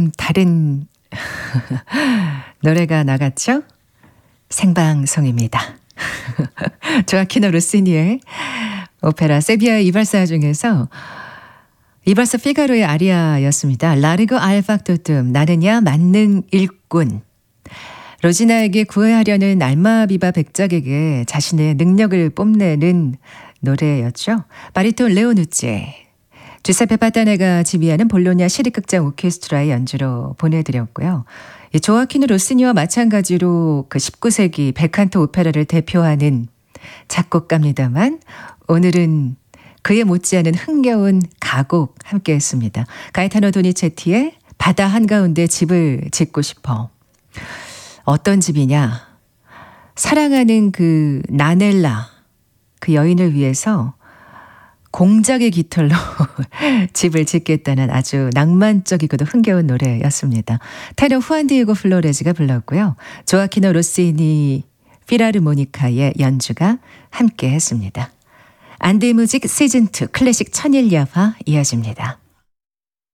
좀 다른 노래가 나갔죠? 생방송입니다. 조아키노 로시니의 오페라 세비야의 이발사 중에서 이발사 피가로의 아리아였습니다. 라르고 알팍토툼 나느냐 만능 일꾼. 로지나에게 구애하려는 알마비바 백작에게 자신의 능력을 뽐내는 노래였죠. 바리톤 레오누치, 주세페 파타네가 지휘하는 볼로냐 시립극장 오케스트라의 연주로 보내드렸고요. 조아키노 로시니와 마찬가지로 그 19세기 벨칸토 오페라를 대표하는 작곡가입니다만 오늘은 그에 못지않은 흥겨운 가곡 함께했습니다. 가에타노 도니체티의 바다 한가운데 집을 짓고 싶어. 어떤 집이냐? 사랑하는 그 나넬라, 그 여인을 위해서 공작의 깃털로 집을 짓겠다는 아주 낭만적이고도 흥겨운 노래였습니다. 테너 후안디에고 플로레즈가 불렀고요. 조아키노 로시니 피라르모니카의 연주가 함께했습니다. 안데무직 시즌2 클래식 천일야화 이어집니다.